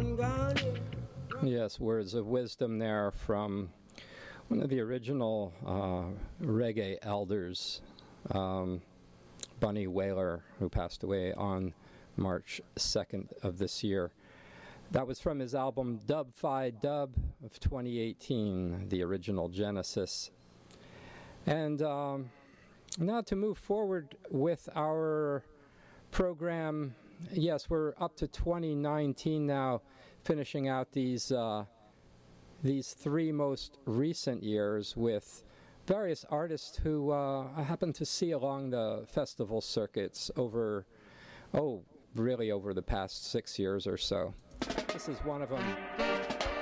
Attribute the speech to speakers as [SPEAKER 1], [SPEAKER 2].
[SPEAKER 1] Yes, words of wisdom there from one of the original reggae elders, Bunny Wailer, who passed away on March 2nd of this year. That was from his album Dub Fi Dub of 2018, the original Genesis. And now to move forward with our program, yes, we're up to 2019 now, finishing out these three most recent years with various artists who I happen to see along the festival circuits over the past 6 years or so. This is one of them.